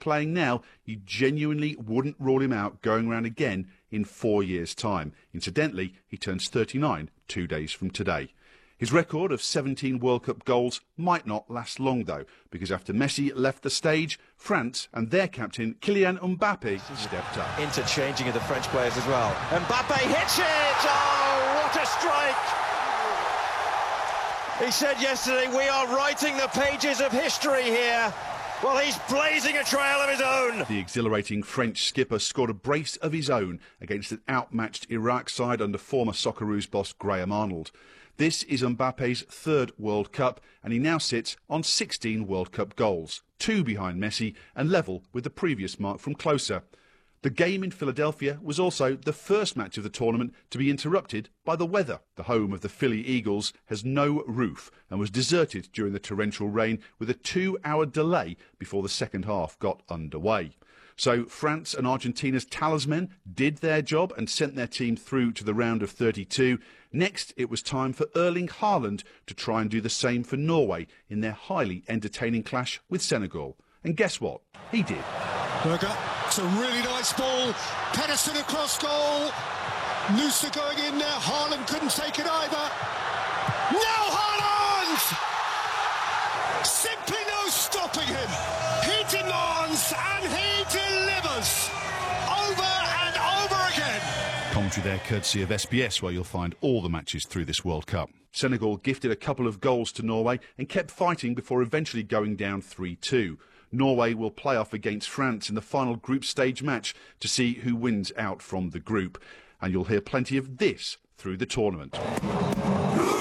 playing now, you genuinely wouldn't rule him out going round again in 4 years' time. Incidentally, he turns 39 2 days from today. His record of 17 World Cup goals might not last long, though, because after Messi left the stage, France and their captain, Kylian Mbappe, stepped up. Interchanging of the French players as well. Mbappe hits it! Oh, what a strike! He said yesterday, we are writing the pages of history here. Well, he's blazing a trail of his own. The exhilarating French skipper scored a brace of his own against an outmatched Iraq side under former Socceroos boss Graham Arnold. This is Mbappe's third World Cup, and he now sits on 16 World Cup goals, 2 behind Messi and level with the previous mark from Klose. The game in Philadelphia was also the first match of the tournament to be interrupted by the weather. The home of the Philly Eagles has no roof and was deserted during the torrential rain with a 2-hour delay before the second half got underway. So France and Argentina's talisman did their job and sent their team through to the round of 32. Next, it was time for Erling Haaland to try and do the same for Norway in their highly entertaining clash with Senegal. And guess what? He did. Berger, it's a really nice ball. Pedersen across goal. Noosa going in there. Haaland couldn't take it either. Now Haaland! Simply no stopping him. He demands and he delivers over and over again. Commentary there courtesy of SBS, where you'll find all the matches through this World Cup. Senegal gifted a couple of goals to Norway and kept fighting before eventually going down 3-2. Norway will play off against France in the final group stage match to see who wins out from the group. And you'll hear plenty of this through the tournament.